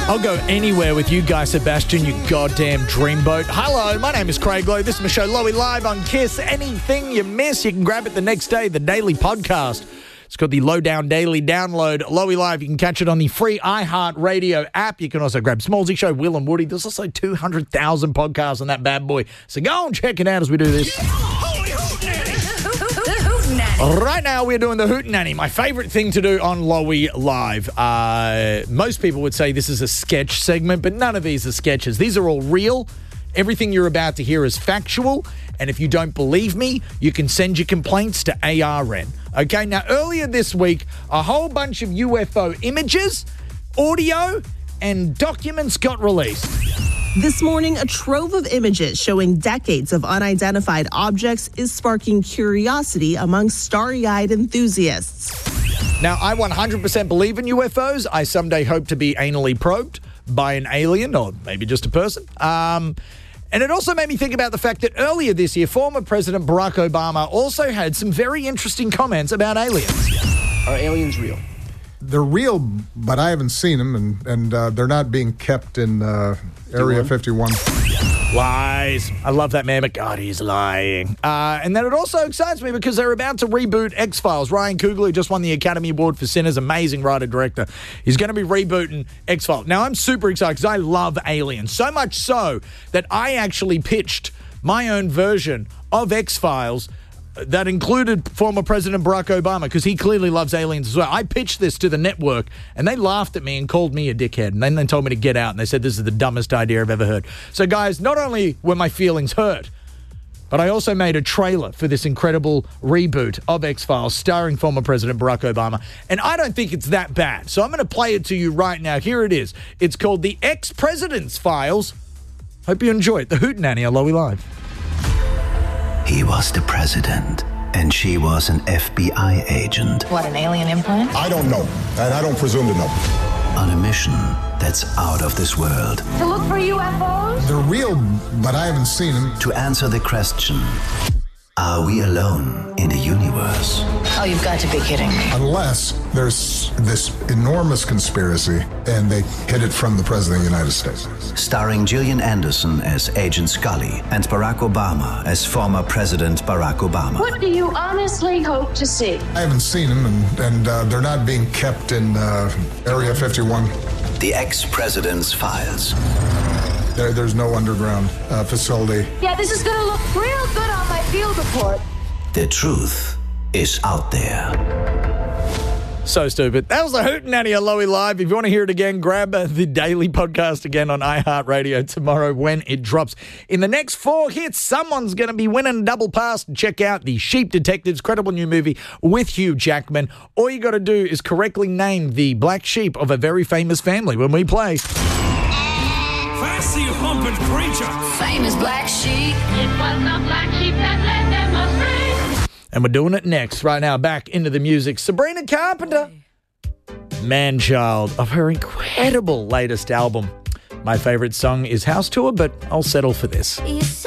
I'll go anywhere with you, Guy Sebastian, you goddamn dreamboat. Hello, my name is Craig Lowe. This is my show, Lowy Live on KISS. Anything you miss, you can grab it the next day, the daily podcast. It's called the Lowdown Daily Download. Lowy Live, you can catch it on the free iHeartRadio app. You can also grab Smallsy Show, Will and Woody. There's also 200,000 podcasts on that bad boy. So go and check it out as we do this. Right now, we're doing the Hootenanny, my favorite thing to do on Lowy Live. Most people would say this is a sketch segment, but none of these are sketches. These are all real. Everything you're about to hear is factual. And if you don't believe me, you can send your complaints to ARN. Okay, now earlier this week, a whole bunch of UFO images, audio, and documents got released. This morning, a trove of images showing decades of unidentified objects is sparking curiosity among starry-eyed enthusiasts. Now, I 100% believe in UFOs. I someday hope to be anally probed by an alien or maybe just a person. And it also made me think about the fact that earlier this year, former President Barack Obama also had some very interesting comments about aliens. Are aliens real? They're real, but I haven't seen them, and they're not being kept in Area 51. Lies. I love that man, but God, he's lying. And then it also excites me because they're about to reboot X-Files. Ryan Coogler, who just won the Academy Award for Sinners, amazing writer-director. He's going to be rebooting X-Files. Now, I'm super excited because I love aliens. So much so that I actually pitched my own version of X-Files that included former President Barack Obama, because he clearly loves aliens as well. I pitched this to the network, and they laughed at me and called me a dickhead, and then they told me to get out, and they said this is the dumbest idea I've ever heard. So, guys, not only were my feelings hurt, but I also made a trailer for this incredible reboot of X-Files starring former President Barack Obama, and I don't think it's that bad. So I'm going to play it to you right now. Here it is. It's called The Ex-President's Files. Hope you enjoy it. The Hootenanny on Lowy Live. He was the president, and she was an FBI agent. What, an alien implant? I don't know, and I don't presume to know. On a mission that's out of this world. To look for UFOs? They're real, but I haven't seen them. To answer the question, are we alone in the universe? Oh, you've got to be kidding me. Unless there's this enormous conspiracy, and they hid it from the President of the United States. Starring Gillian Anderson as Agent Scully and Barack Obama as former President Barack Obama. What do you honestly hope to see? I haven't seen them, and they're not being kept in Area 51. The Ex-President's Files. There's no underground facility. Yeah, this is going to look real good on my field report. The truth is out there. So stupid. That was the Hootenanny on Lowy Live. If you want to hear it again, grab the daily podcast again on iHeartRadio tomorrow when it drops. In the next 4 hits, someone's going to be winning a double pass. Check out the Sheep Detectives, credible new movie with Hugh Jackman. All you got to do is correctly name the black sheep of a very famous family when we play. Fancy humping creature. Famous black sheep. It was the black sheep that led them astray. And we're doing it next. Right now, back into the music. Sabrina Carpenter, Man-Child, of her incredible latest album. My favorite song is House Tour, but I'll settle for this.